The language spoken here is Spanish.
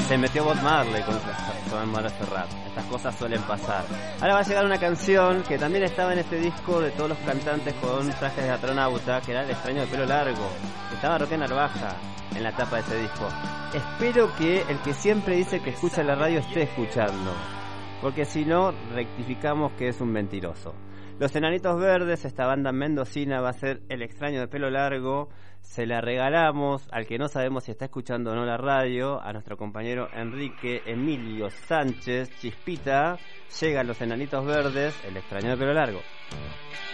Se metió Bob Marley con Mara Serrat. Estas cosas suelen pasar. Ahora va a llegar una canción que también estaba en este disco de todos los cantantes con trajes de astronauta, que era El extraño de pelo largo. Estaba Roque Narvaja en la tapa de ese disco. Espero que el que siempre dice que escucha la radio esté escuchando, porque si no, rectificamos que es un mentiroso. Los Enanitos Verdes, esta banda mendocina, va a ser El extraño de pelo largo. Se la regalamos al que no sabemos si está escuchando o no la radio, a nuestro compañero Enrique Emilio Sánchez Chispita. Llegan Los Enanitos Verdes, El extraño de pelo largo.